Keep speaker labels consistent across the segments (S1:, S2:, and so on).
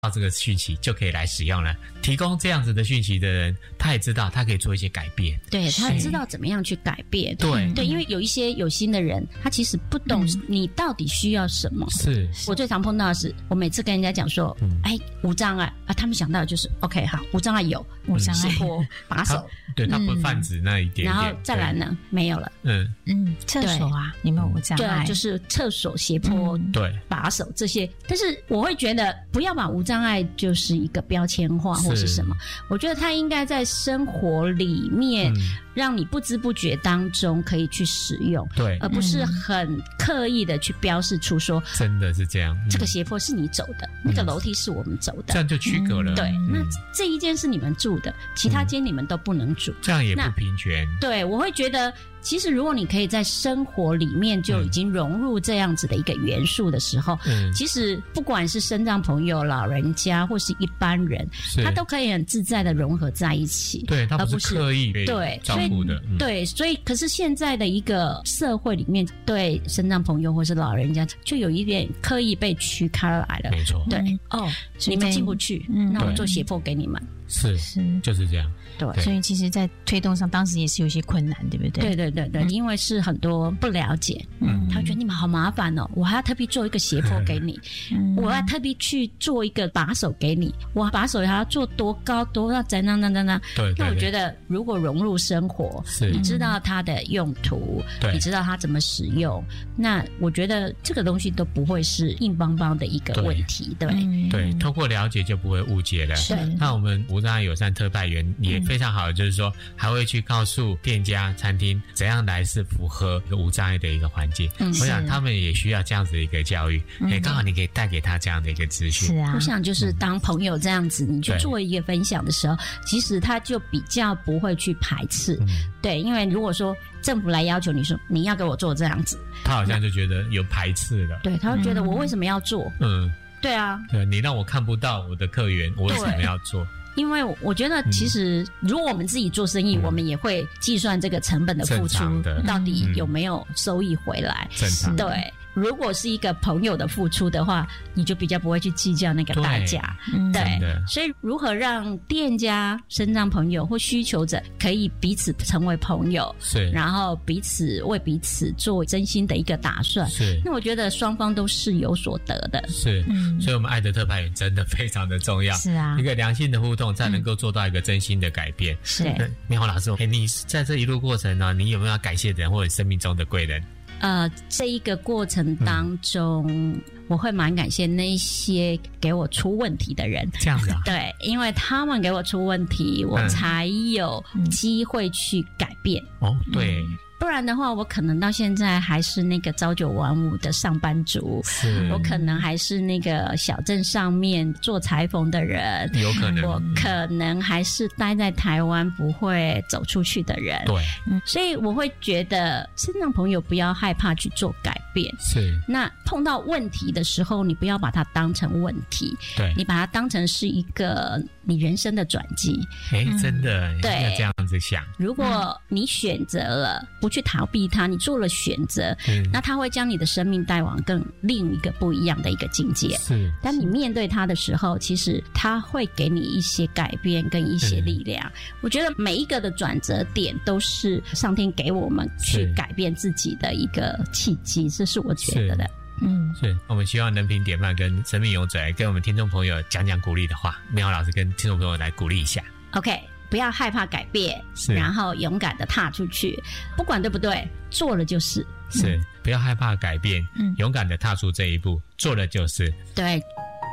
S1: 这个讯息就可以来使用了。提供这样子的讯息的人，他也知道他可以做一些改变，
S2: 对，他知道怎么样去改变。对，因为有一些有心的人，他其实不懂你到底需要什么。是我最常碰到的是，我每次跟人家讲说，无障碍啊，他们想到的就是 OK 好，无障碍有无障碍把手，
S1: 对，他不泛指那一点点，
S2: 然后再来呢没有了。
S3: 厕所啊，你们无障碍，
S2: 对，就是厕所斜坡，对，把手这些。但是我会觉得，不要把无障碍就是一个标签化或是什么，我觉得它应该在生活里面，让你不知不觉当中可以去使用，对，而不是很刻意的去标示出说，
S1: 真的是这样，
S2: 这个斜坡是你走的，那个楼梯是我们走的，
S1: 这样就区隔了。
S2: 对，那这一间是你们住的，其他间你们都不能住，
S1: 这样也不平权。对，
S2: 我会觉得。其实如果你可以在生活里面就已经融入这样子的一个元素的时候，其实不管是身障朋友、老人家或是一般人，他都可以很自在的融合在一起。
S1: 对，他不是刻意被照顾的。
S2: 对，所以可是现在的一个社会里面，对身障朋友或是老人家就有一点刻意被区开来了。
S1: 没错。
S2: 对，你们进不去，那我做胁迫给你们。
S1: 是，就是这样。
S3: 对，所以其实在推动上当时也是有些困难，对不对？
S2: 对，因为是很多不了解，他觉得你们好麻烦哦，我还要特别做一个斜坡给你，我要特别去做一个把手给你，我把手还要做多高多要怎样。对，那我觉得如果融入生活，你知道它的用途，你知道它怎么使用，那我觉得这个东西都不会是硬邦邦的一个问题。
S1: 对，透过了解就不会误解了。那我们无障碍友善特派员也非常好，就是说还会去告诉店家、餐厅怎样来是符合一个无障碍的一个环境。我想他们也需要这样子的一个教育，刚好你可以带给他这样的一个资讯。
S3: 是啊，
S2: 我想就是当朋友这样子，你去做一个分享的时候，其实他就比较不会去排斥。对，因为如果说政府来要求你说你要给我做这样子，
S1: 他好像就觉得有排斥了。
S2: 对，他会觉得我为什么要做？对啊，
S1: 对，你让我看不到我的客源，我为什么要做？
S2: 因为我觉得其实如果我们自己做生意，我们也会计算这个成本的付出到底有没有收益回来。对，如果是一个朋友的付出的话，你就比较不会去计较那个代价。对，所以如何让店家、身障朋友或需求者可以彼此成为朋友，然后彼此为彼此做真心的一个打算，那我觉得双方都是有所得的。所
S1: 以我们爱的特派员真的非常的重要。是啊，一个良性的互动才能够做到一个真心的改变。是，美华老师，你在这一路过程呢，你有没有要感谢的人或者生命中的贵人？
S2: 这一个过程当中，我会蛮感谢那些给我出问题的人。
S1: 这样子啊？
S2: 对，因为他们给我出问题，我才有机会去改变。
S1: 对。
S2: 不然的话，我可能到现在还是那个朝9晚5的上班族，我可能还是那个小镇上面做裁缝的人，
S1: 有可能，
S2: 我可能还是待在台湾不会走出去的人。对，所以我会觉得身障朋友不要害怕去做改变。那碰到问题的时候，你不要把它当成问题，对，你把它当成是一个你人生的转机。
S1: 真的，对，要这样子想。
S2: 如果你选择了不去逃避它，你做了选择，那它会将你的生命带往另一个不一样的一个境界。当你面对它的时候，其实它会给你一些改变跟一些力量。我觉得每一个的转折点都是上天给我们去改变自己的一个契机，这是我觉得的。
S1: 是我们希望人品典范跟生命勇者来跟我们听众朋友讲鼓励的话，美华老师跟听众朋友来鼓励一下。
S2: OK， 不要害怕改变，然后勇敢的踏出去，不管对不对，做了就是
S1: 不要害怕改变，勇敢的踏出这一步，做了就是对。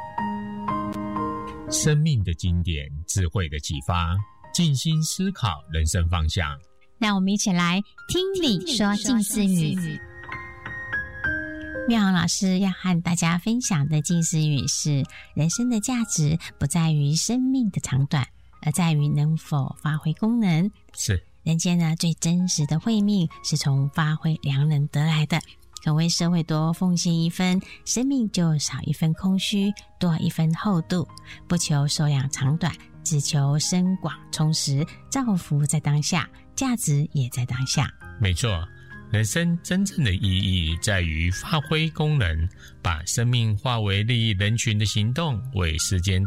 S1: 生命的经典，智慧的启发，静心思考人生方向。
S3: 让我们一起来听你说静思语。妙航老师要和大家分享的静思语是：人生的价值不在于生命的长短，而在于能否发挥功能。人间呢，最真实的慧命是从发挥良能得来的。肯为社会多奉献一分，生命就少一分空虚，多一分厚度。不求寿养长短，只求深广充实。造福在当下，价值也在当下。
S1: 没错， 人生真正的意义在于发挥功能，把生命化为利益人群的行动，为世间